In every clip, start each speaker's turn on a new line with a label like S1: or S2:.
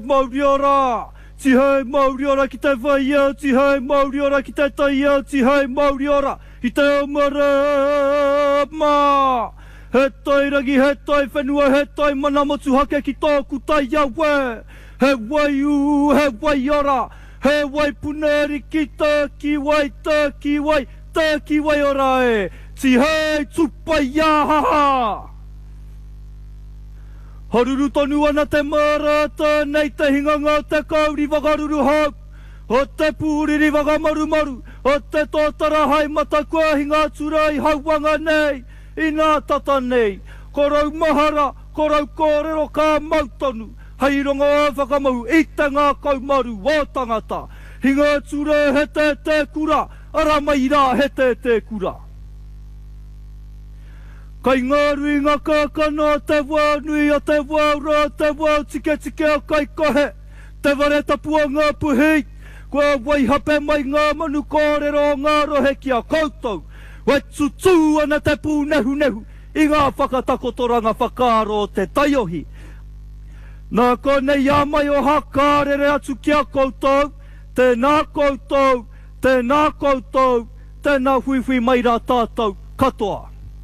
S1: mauri ora. Tihai mauri ora ki te whai au, tihai mauri ora ki te tai au, tihai mauri ora i te omarama. He toi rangi, he toi whenua, he toi mana motu hake ki tōku tai au e. He wai u, he wai ora, he wai puneri ki tōki wai, tōki wai, tōki wai ora e. Tihai tupai ahaha. Haruru tonu ana te marata, nei te hinganga te kauri wakaruru hau. O te pūriri wakamaru maru, o te tōtara hai mata kua hinga turai hauanga nei. I nā tata nei, korau mahara, korau kōrero ka mautonu. Hei ronga whakamau, i te ngā kaumaru o tangata. Hinga ture he te kura, ara mai rā he te kura. Kai ngā rui ngā kākana, te wānui a te wāura, te wā tike o kai kohe. Te ware tapua ngā puhi, kua wai hape mai ngā manu kōrero ngā rohe ki a koutou. Wai tutu ana te pū nehu, i ngā whakatakotoranga whakaro te taiohi. Nā konei amai o hakārere atu ki a koutou, tēnā koutou, tēnā koutou, tēnā hui mai rā tātou katoa.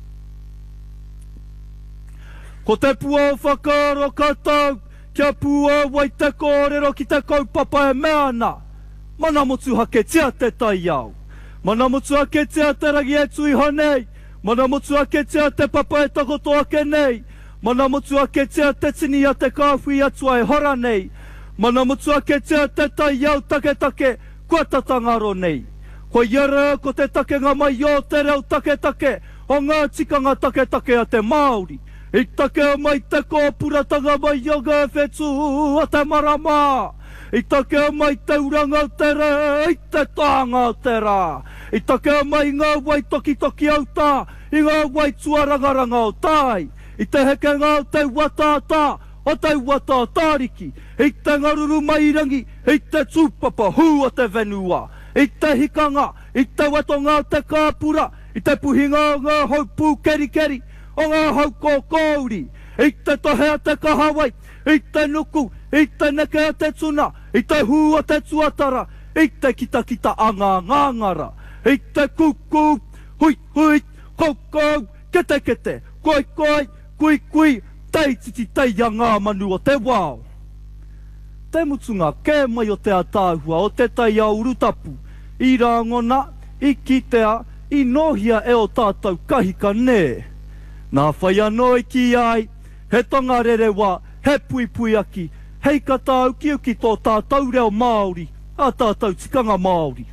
S1: Ko te pua o whakaro katau, kia pua wai te kōrero ki te kaupapa e meana. Mana motu hake tia te tai au. Mana motu hake tia te rangi e tui hanei. Mana motu hake tia te papa e takoto ake nei. Mana motu hake tia te tini a te kāwhi atua e hora nei. Mana motu hake tia te tai au take, kua tatangaro nei. Ko iara ko te take ngā mai o te reo take, o ngā tikanga take a te Māori. I take mai te kōpuratanga mai o ngā whetu a te marama. I take mai te uranga o te re, i te tāanga o te rā. I take mai ngā wai toki au tā, i ngā wai tuarangaranga o tai. I te heke ngā o te watata, o te wata tariki. I te ngaruru mairangi, i te tūpapa hu o te whenua. I te hikanga, i te watonga o te kāpura, i te puhinga o ngā haupū keri. O ngā hau kōkouri, i te tohe a te kahawai, i te nuku, i te neke a te tuna, i te hu a te tuatara, i te kita anga ngāngara, i te kuku, hui, koukou, kete, koi, kui, teititi a ngā manu o te wao. Te mutunga kē mai o te atāhua o te tai a urutapu, i rāngona, i kitea, i nohia e o tātou kahika nē. Nā whai anō ki ai, he tonga rere wā, he pui aki, hei katau ki tō tātou reo Māori, a tātou tikanga Māori.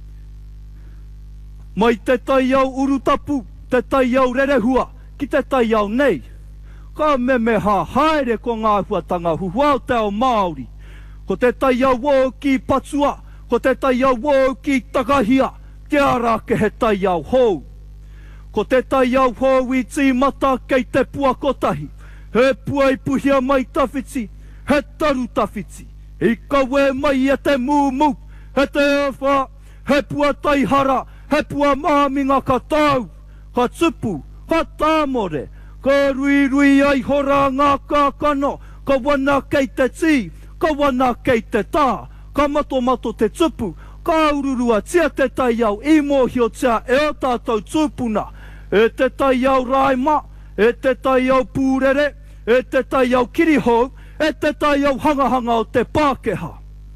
S1: Mai te tai au urutapu, te tai au rerehua, ki te tai au nei. Ka meme haere ko ngā huatanga huhuau te au Māori. Ko te tai au wō ki patua, ko te tai au wō ki takahia, te ara ke he tai au hou. Ko te tai au hou i tī mata kei te pua kotahi. He pua i puhia mai tawhiti, he taru tawhiti. I kawe mai e te mūmu, he te awha, he pua taihara, he pua māminga ka tau. Ka tupu, ka tāmore, ka rui ai hora ngā kākano, ka wana kei te tī, ka wana kei te tā, ka mato te tupu, ka ururua tia te tai au i mōhio tia e o tātou tūpuna. E te tai au Raima, e te tai au Pūrere, e te tai au Kirihou, e te tai au hangahanga o te Pākeha.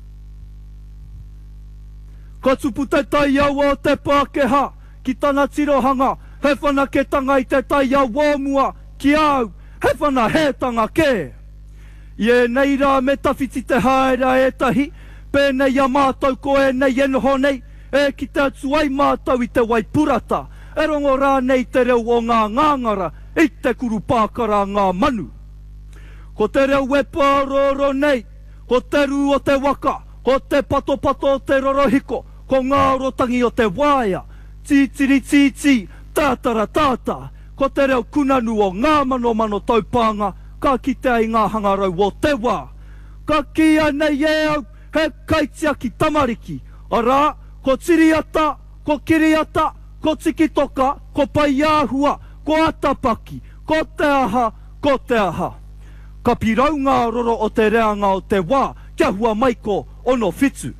S1: Ka tupu te tai au o te Pākeha, ki tana tirohanga, he whanaketanga i te tai au Wōmua, ki au, he whanahetanga ke. I e nei rā me tawhiti te haera e tahi, pēnei a mātou ko e nei e noho nei, e ki te atu ai mātou i te Waipurata. E rongo rā nei te reo o ngā ngāngara, i te kuru pākara ngā manu. Ko te reo e pāroro nei, ko te ru o te waka, ko te pato o te rorohiko, ko ngā rotangi o te waia, titi, tātara, ko te reo kunanu o ngā mano taupanga, ka kite ai ngā hangarau o te wā. Ka kia nei e au, he kaitia ki tamariki, arā, ko tiriata, ko kiriata, ko tikitoka, ko paiahua, ko atapaki, ko te aha. Ka pirau ngā roro o te reanga o te wā, kia hua mai ko ono whitu.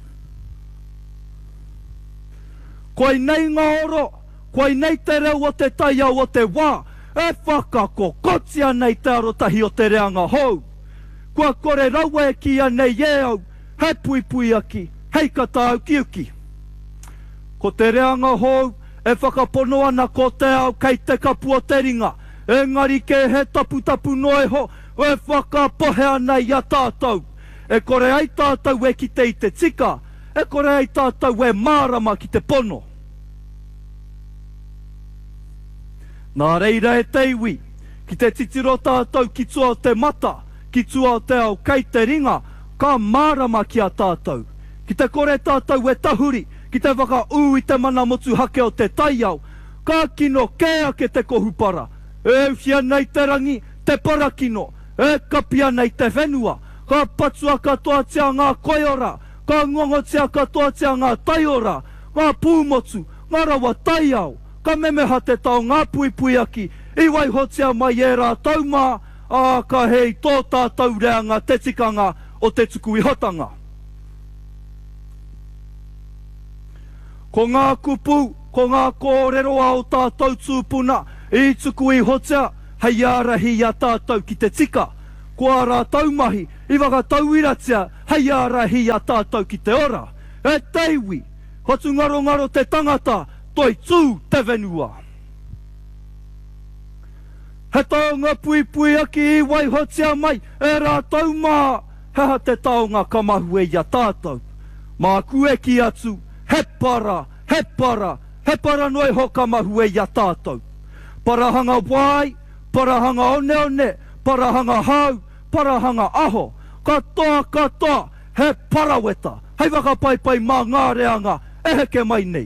S1: Koe nei ngā oro, koe nei te reo o te taiao o te wā, e whakakokotia nei te arotahi o te reanga hou. Kua kore rawa e kia nei e au, he pui pui aki, hei kata au kiuki. Ko te reanga hou, e whakapono ana ko te au kei te kapua te ringa, engari ke he tapu tapu noe ho, e whakapohe ana i a tātou. E kore ai tātou e ki te i te tika, e kore ai tātou e mārama ki te pono. Nā reira e te iwi, ki te titiro tātou ki tua o te mata, ki tua o te au kei te ringa, ka mārama ki a tātou. Ki te kore tātou e tahuri, ki te waka ui te mana motu hake o te taiao, ka kino kea ke te kohupara. E usia nei te rangi, te parakino, e kapia nei te whenua, ka patua katoa tia ngā koiora, ka ngongotia katoa tia ngā taiora, ngā pūmotu, ngā rawa taiao, ka memeha te tau ngā pui pui aki, i wai hotia mai e rā taumā, a ka hei tō tātou reanga te tikanga o te tuku i hotanga. Ko ngā kupu, ko ngā kōrero a o tātou tūpuna, i tuku i hotia, hei ārahi a tātou ki te tika. Ko a rā taumahi, i waka tauiratia, hei ārahi a tātou ki te ora. E teiwi, hotu ngaro ngaro te tangata, toi tū te whenua. He taonga pui pui aki i wai hotia mai, e rā taumā, heha te taonga kamahue i a tātou. Mā kue ki atu, he para, he para, he para noi ho kamahue i a tātou. Parahanga wai, parahanga one one, parahanga hau, parahanga aho, katoa, he paraweta, hei waka pai pai mā ngā reanga, e heke mai nei.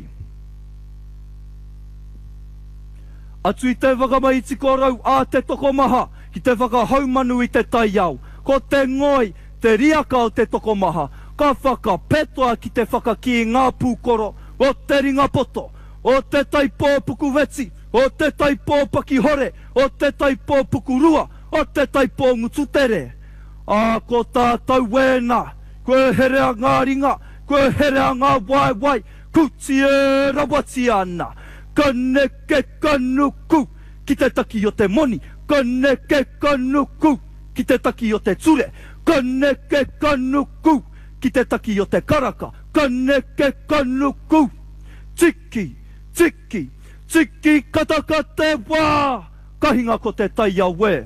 S1: Atu i te whakamai korau a te tokomaha, ki te whakahaumanu i te taiao, ko te ngoi, te riaka o te tokomaha, ka whakapetoa ki te whakaki ngā pūkoro, o te ringa poto, o te taipō puku weti, o te taipō paki hore, o te taipō puku rua, o te taipō ngututere. A ko tātou wēnā, koe herea ngā ringa, koe herea ngā wai, kuti e rawati ana. Kaneke kanuku, ki te taki o te moni, kaneke kanuku, ki te taki o te ture, kaneke kanuku, ki te taki o te karaka, kaneke kanuku, tiki, tiki, tiki kataka te wā, kahinga ko te taiao we.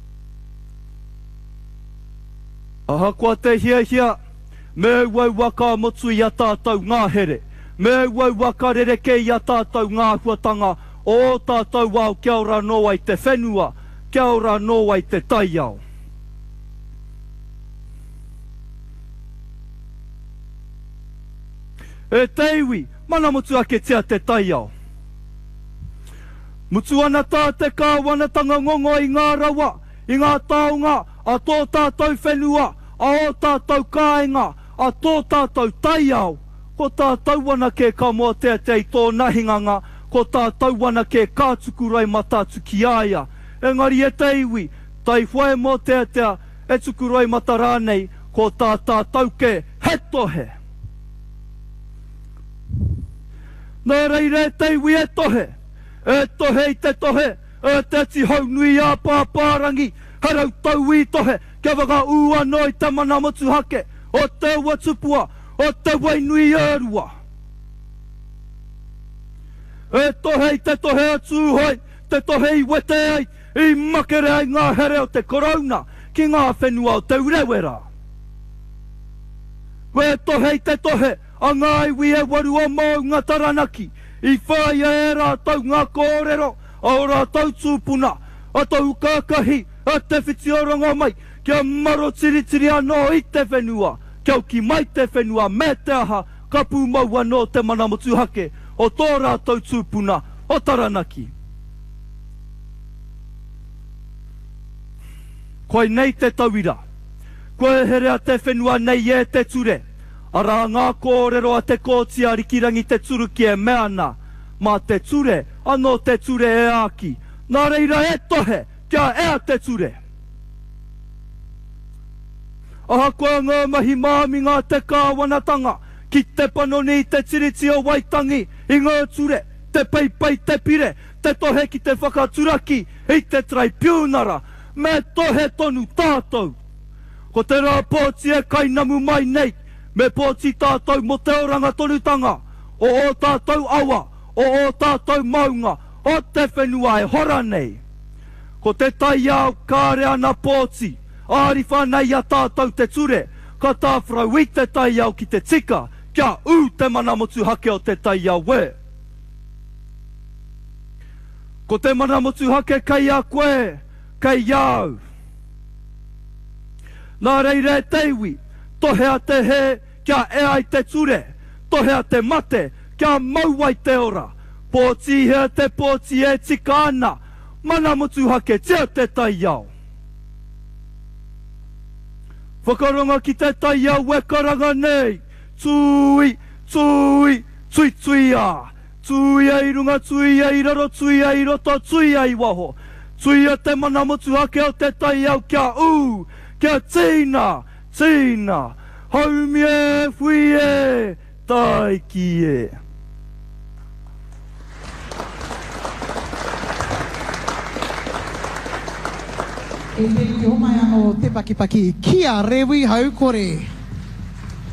S1: Aha kua te hia, me wau waka motu i a tātou ngā here, me wau waka rereke i a tātou ngā huatanga, o tātou wau kia ora noa i te whenua, kia ora noa i te taiao. E teiwi, mana mutu ake tia te taiao. Mutu ana tā te kāwanatanga ngongo i ngā rawa, i ngā taonga, a tō tātou whenua, a o tātou kāinga, a tō tātou taiao, ko tātou wana ke ka moa te i tō nahinganga, ko tātou wana ke kātuku rai matatu ki aia. Engari e te iwi, tai whae mo te e tuku rai mata rānei, ko tātou ke he tohe. Nā reire e te iwi e tohe i te tohe, e te ti hau nui a pāpārangi, harau tau i tohe, kia waka ua noi te mana motu hake, o te ua tupua, o te wai nui ērua. E tohe i te tohe atu hoi, te tohe i wete ai, i makere ai ngā here o te korona, ki ngā whenua o te urewera. We tohe i te tohe, a ngā iwi e waru o mau ngā taranaki, i whai e rātau ngā kōrero, a o rātau tūpuna, a tau kākahi, a te whitioronga mai, kia maro tiritiri anō i te whenua, kia uki mai te whenua me te aha, ka pū maua no te mana motu hake, o tō rātau tūpuna, o taranaki. Koe nei te tauira, koe herea te whenua nei e te ture, ara ngā kōrero a te kōtia rikirangi te turuki e meana, ma te ture, anō te ture e aki, nā reira e tohe, kia ea te ture. Aha koe ngā mahi māmi ngā te kāwanatanga, ki te panoni te tiriti o Waitangi, i ngā ture, te peipei te pire, te tohe ki te whakaturaki, i te tribunara, me tohe tonu tātou. Ko te rā pōti e kainamu mai nei, me pōti tātou mo te oranga tonutanga, o tātou awa, o tātou maunga, o te whenua e hora nei. Ko te tai au kāre ana pōti, āri whanei a tātou te ture, ka tāwhrau i te tai au ki te tika, kia te mana motu hake o te tai au we. Ko te mana motu hake kei a koe, kei au. Nā reire te iwi, tohea te he, kia ea i te ture, tohea te mate, kia maua i te ora, pōti hea te pōti e tika ana, mana motu hake tia te tai au. Whakaronga ki te tai au e karanga nei, tui, tui, tui tui a. Tui ai runga, tui ai raro, tui ai roto, tui ai waho. Tui a te mana motu hake o te tai au kia kia tina, tina. Haumi e, fui e, tai ki e.
S2: E te ki homai anō te pakipaki, kia rewi haukore.